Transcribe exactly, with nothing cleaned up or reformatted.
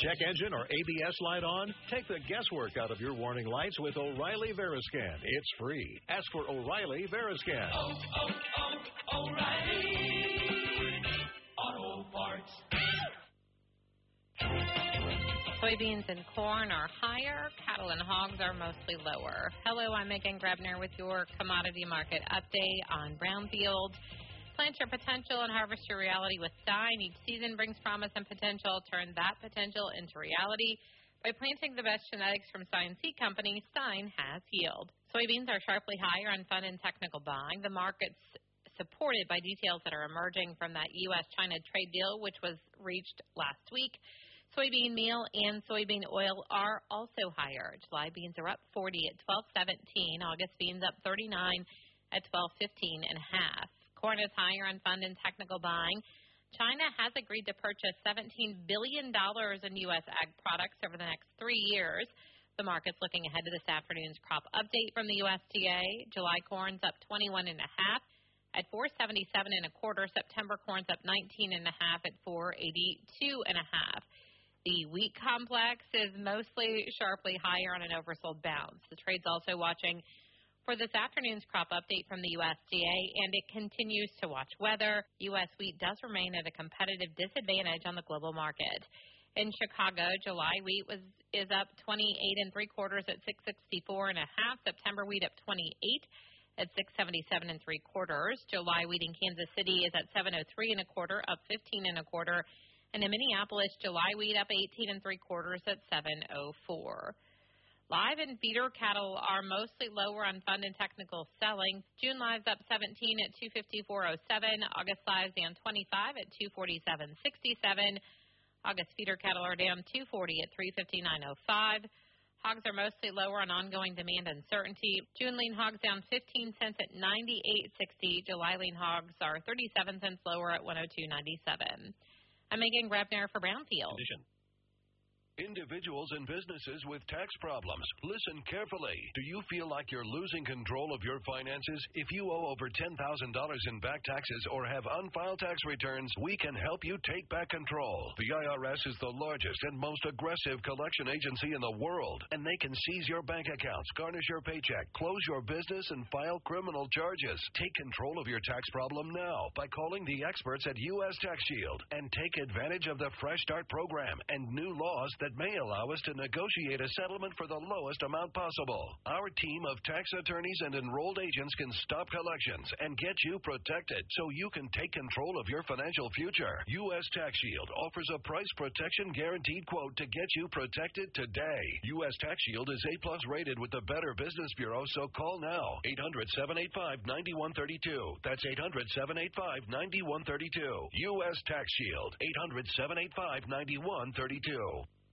check engine or A B S light on? Take the guesswork out of your warning lights with O'Reilly Veriscan. It's free. Ask for O'Reilly Veriscan. Oh, oh, oh, O'Reilly Auto Parts. Soybeans and corn are higher. Cattle and hogs are mostly lower. Hello, I'm Megan Grebner with your commodity market update on Brownfield. Plant your potential and harvest your reality with Stine. Each season brings promise and potential. Turn that potential into reality. By planting the best genetics from Stine Seed Company, Stine has yield. Soybeans are sharply higher on fund and technical buying. The market's supported by details that are emerging from that U S China trade deal, which was reached last week. Soybean meal and soybean oil are also higher. July beans are up forty at twelve seventeen. August beans up thirty-nine at twelve fifteen and a half. Corn is higher on fund and technical buying. China has agreed to purchase seventeen billion dollars in U S ag products over the next three years. The market's looking ahead to this afternoon's crop update from the U S D A. July corn's up twenty-one and a half at four seventy-seven and a quarter. September corn's up nineteen and a half at four eighty-two and a half. The wheat complex is mostly sharply higher on an oversold bounce. The trade's also watching for this afternoon's crop update from the U S D A, and it continues to watch weather. U S wheat does remain at a competitive disadvantage on the global market. In Chicago, July wheat was is up twenty-eight and three quarters at six sixty-four and a half. September wheat up twenty-eight at six seventy-seven and three quarters. July wheat in Kansas City is at seven oh three and a quarter, up fifteen and a quarter. And in Minneapolis, July wheat up eighteen and three quarters at seven oh four. Live and feeder cattle are mostly lower on fund and technical selling. June lives up seventeen at two fifty-four oh seven. August lives down twenty-five at two forty-seven sixty-seven. August feeder cattle are down two forty at three fifty-nine oh five. Hogs are mostly lower on ongoing demand uncertainty. June lean hogs down fifteen cents at ninety-eight sixty. July lean hogs are thirty-seven cents lower at one oh two ninety-seven. I'm Megan Grebner for Brownfield. Edition. Individuals and businesses with tax problems, listen carefully. Do you feel like you're losing control of your finances? If you owe over ten thousand dollars in back taxes or have unfiled tax returns, we can help you take back control. The I R S is the largest and most aggressive collection agency in the world, and they can seize your bank accounts, garnish your paycheck, close your business, and file criminal charges. Take control of your tax problem now by calling the experts at U S Tax Shield and take advantage of the Fresh Start program and new laws that that may allow us to negotiate a settlement for the lowest amount possible. Our team of tax attorneys and enrolled agents can stop collections and get you protected so you can take control of your financial future. U S Tax Shield offers a price protection guaranteed quote to get you protected today. U S Tax Shield is A plus rated with the Better Business Bureau, so call now. eight hundred, seven eight five, nine one three two. That's eight hundred, seven eight five, nine one three two. U S Tax Shield. eight hundred, seven eight five, nine one three two.